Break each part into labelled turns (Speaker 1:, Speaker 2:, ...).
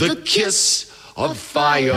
Speaker 1: the kiss of fire.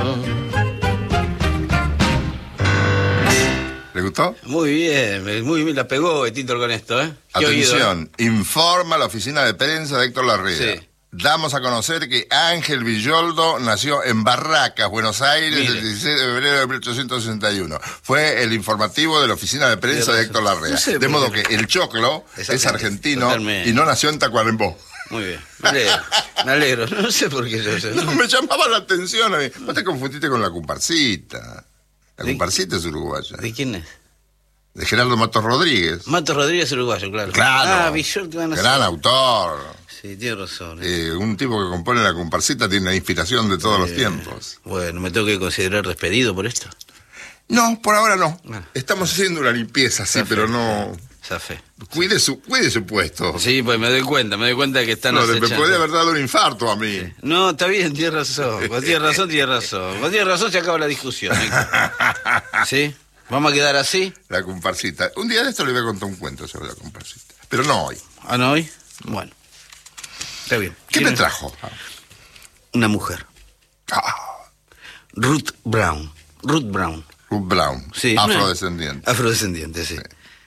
Speaker 2: ¿Le gustó?
Speaker 3: Muy bien, la pegó Betito con esto, ¿eh?
Speaker 2: Atención, informa la oficina de prensa de Héctor Larrea.
Speaker 3: Sí.
Speaker 2: Damos a conocer que Ángel Villoldo nació en Barracas, Buenos Aires,
Speaker 3: Mire.
Speaker 2: el 16 de febrero de 1861. Fue el informativo de la oficina de prensa de Héctor Larrea.
Speaker 3: No sé
Speaker 2: de modo
Speaker 3: por qué.
Speaker 2: que el choclo es argentino
Speaker 3: Totalmente.
Speaker 2: y no nació en Tacuarembó.
Speaker 3: Muy bien, me alegro. No sé por qué yo sé.
Speaker 2: No, me llamaba la atención a mí. Vos te confundiste con la comparsita. La comparsita es uruguaya.
Speaker 3: ¿De quién es?
Speaker 2: De Gerardo Matos Rodríguez.
Speaker 3: Matos Rodríguez uruguayo, claro.
Speaker 2: Claro.
Speaker 3: Villoldo van a
Speaker 2: Gran
Speaker 3: ser.
Speaker 2: autor.
Speaker 3: Sí, tiene razón.
Speaker 2: Un tipo que compone la comparsita tiene la inspiración de todos los tiempos.
Speaker 3: Bueno, ¿me tengo que considerar despedido por esto?
Speaker 2: No, por ahora no.
Speaker 3: Ah.
Speaker 2: Estamos haciendo una limpieza, sí, pero no...
Speaker 3: Zafé.
Speaker 2: Cuide su puesto.
Speaker 3: Sí, pues me doy cuenta de que están
Speaker 2: No, me
Speaker 3: acechando.
Speaker 2: puede haber dado un infarto a mí.
Speaker 3: No, está bien, tienes razón. Cuando tienes razón. Cuando tienes razón se acaba la discusión. ¿Sí? ¿Vamos a quedar así?
Speaker 2: La comparsita. Un día de esto le voy a contar un cuento sobre la comparsita. Pero no hoy.
Speaker 3: ¿Ah, no hoy? Bueno. Está bien.
Speaker 2: ¿Qué me
Speaker 3: ¿Quién es?
Speaker 2: trajo?
Speaker 3: Una mujer.
Speaker 2: Ah,
Speaker 3: Ruth Brown.
Speaker 2: Ruth Brown.
Speaker 3: Sí,
Speaker 2: Afrodescendiente.
Speaker 3: Afrodescendiente, sí.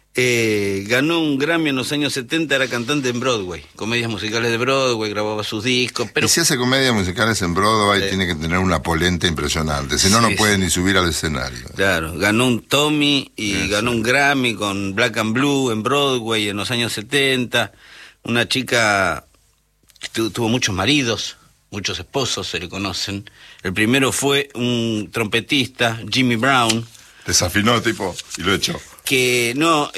Speaker 3: Ganó un Grammy en los años 70, era cantante en Broadway, comedias musicales de Broadway, grababa sus discos, pero...
Speaker 2: Y si hace comedias musicales en Broadway, tiene que tener una polenta impresionante, si no, no puede ni subir al escenario.
Speaker 3: Claro, ganó un Tommy y ganó un Grammy con Black and Blue en Broadway en los años 70. Una chica que tuvo muchos maridos, muchos esposos, se le conocen. El primero fue un trompetista, Jimmy Brown.
Speaker 2: Desafinó, tipo, y lo echó.
Speaker 3: Que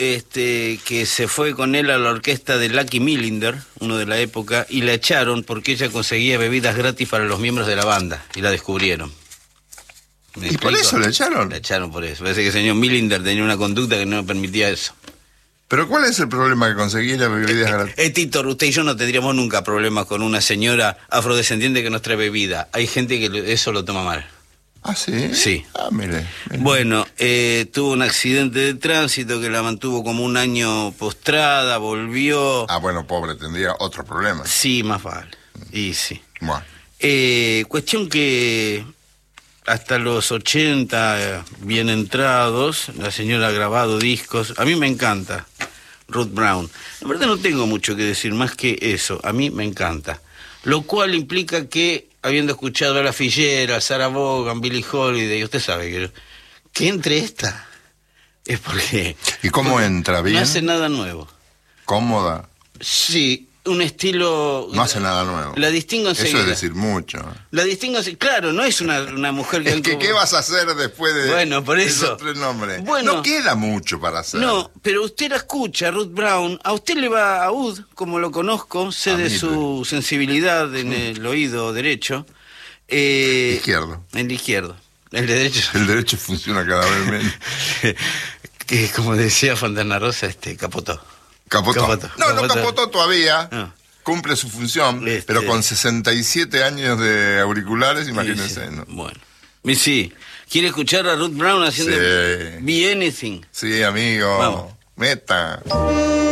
Speaker 3: que se fue con él a la orquesta de Lucky Millinder, uno de la época, y la echaron porque ella conseguía bebidas gratis para los miembros de la banda, y la descubrieron.
Speaker 2: ¿Y por eso la echaron?
Speaker 3: La echaron por eso. Parece que el señor Millinder tenía una conducta que no permitía eso.
Speaker 2: ¿Pero cuál es el problema que conseguir las bebidas gratis?
Speaker 3: Tito, usted y yo no tendríamos nunca problemas con una señora afrodescendiente que nos trae bebida. Hay gente que eso lo toma mal.
Speaker 2: ¿Ah, sí?
Speaker 3: Sí.
Speaker 2: Ah, mire.
Speaker 3: Bueno, tuvo un accidente de tránsito que la mantuvo como un año postrada, volvió...
Speaker 2: Ah, bueno, pobre, tendría otro problema.
Speaker 3: Sí, más vale. Y sí.
Speaker 2: Bueno.
Speaker 3: Cuestión que hasta los 80, bien entrados, la señora ha grabado discos. A mí me encanta Ruth Brown. La verdad no tengo mucho que decir más que eso. A mí me encanta. Lo cual implica que, habiendo escuchado a La Fillera, a Sarah Vaughan, Billie Holiday, usted sabe que entre esta es porque...
Speaker 2: ¿Y cómo entra? ¿Bien?
Speaker 3: No hace nada nuevo.
Speaker 2: ¿Cómoda?
Speaker 3: Sí, un estilo...
Speaker 2: No hace nada nuevo.
Speaker 3: La distingo enseguida.
Speaker 2: Eso es decir mucho.
Speaker 3: La distingo así, claro, no es una mujer que...
Speaker 2: Es que, ¿qué vas a hacer después de
Speaker 3: Bueno, por eso.
Speaker 2: esos tres nombres?
Speaker 3: Bueno,
Speaker 2: no queda mucho para hacer.
Speaker 3: No, pero usted la escucha, Ruth Brown, a usted le va a Ud, como lo conozco, sé de su sensibilidad en el oído derecho.
Speaker 2: Izquierdo.
Speaker 3: El izquierdo. El de derecho.
Speaker 2: El derecho funciona cada vez menos.
Speaker 3: Que como decía Fontana Rosa, capotó.
Speaker 2: Capotó. No capotó todavía.
Speaker 3: No.
Speaker 2: Cumple su función, pero con 67 años de auriculares, imagínense.
Speaker 3: Sí.
Speaker 2: ¿No?
Speaker 3: Bueno. Y sí. ¿Quiere escuchar a Ruth Brown haciendo
Speaker 2: Sí.
Speaker 3: Be Anything?
Speaker 2: Sí, amigo.
Speaker 3: Vamos.
Speaker 2: Meta.